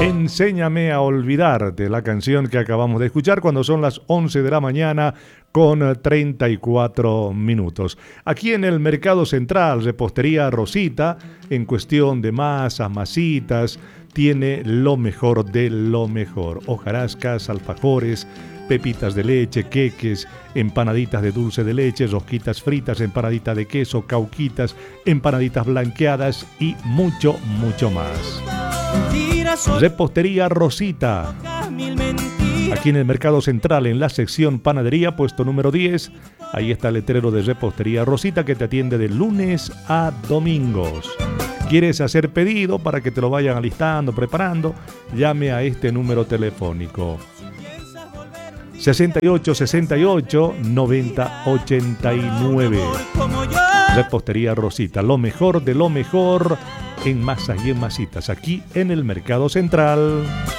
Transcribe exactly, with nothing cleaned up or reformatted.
Enséñame a olvidarte, la canción que acabamos de escuchar cuando son las once de la mañana con treinta y cuatro minutos. Aquí en el Mercado Central, Repostería Rosita, en cuestión de masas, masitas, tiene lo mejor de lo mejor. Hojarascas, alfajores, pepitas de leche, queques, empanaditas de dulce de leche, rosquitas fritas, empanaditas de queso, cauquitas, empanaditas blanqueadas y mucho, mucho más. Repostería Rosita, aquí en el Mercado Central, en la sección panadería, puesto número diez. Ahí está el letrero de Repostería Rosita, que te atiende de lunes a domingos. ¿Quieres hacer pedido para que te lo vayan alistando, preparando? Llame a este número telefónico sesenta y ocho, sesenta y ocho, noventa, ochenta y nueve. Repostería Rosita, lo mejor de lo mejor en masas y en masitas, aquí en el Mercado Central.